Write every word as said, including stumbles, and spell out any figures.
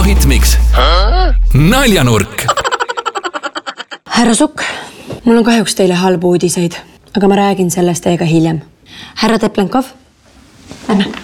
Hitmix. Naljanurk. Härra Sukk, mul on kahjuks teile halbu uudiseid, aga ma räägin sellest teiega hiljem. Härra Teplankov, lähme.